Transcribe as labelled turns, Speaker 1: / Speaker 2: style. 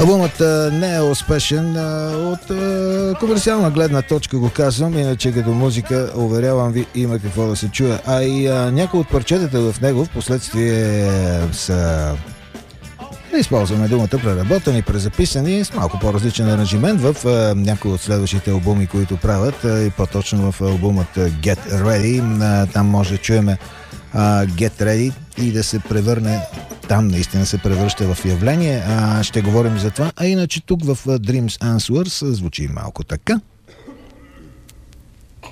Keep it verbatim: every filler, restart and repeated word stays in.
Speaker 1: Албумът а, не е успешен а, от а, комерциална гледна точка, го казвам, иначе като музика, уверявам ви, има какво да се чуе. А и а, някои от парчетата в него в последствие са, да използваме думата, преработени, презаписани с малко по-различен аранжимент в а, някои от следващите албуми, които правят, а, и по-точно в албумът Get Ready. А, там може да чуеме а, Get Ready и да се превърне, там наистина се превръща в явление. А, ще говорим за това. А иначе тук в Dreams Answers звучи малко така.